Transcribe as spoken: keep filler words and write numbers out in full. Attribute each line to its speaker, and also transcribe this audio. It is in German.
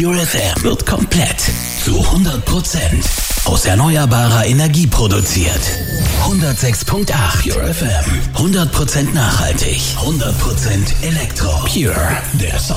Speaker 1: Pure F M wird komplett zu hundert Prozent aus erneuerbarer Energie produziert. hundertsechs Komma acht Pure F M. hundert Prozent nachhaltig. hundert Prozent Elektro. Pure. Der